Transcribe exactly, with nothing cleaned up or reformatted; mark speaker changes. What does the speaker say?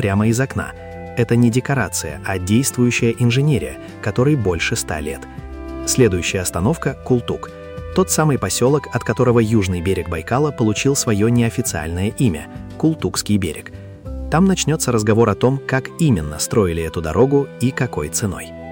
Speaker 1: прямо из окна. Это не декорация, а действующая инженерия, которой больше ста лет. Следующая остановка – Култук. Тот самый поселок, от которого южный берег Байкала получил свое неофициальное имя – Култукский берег. Там начнется разговор о том, как именно строили эту дорогу и какой ценой.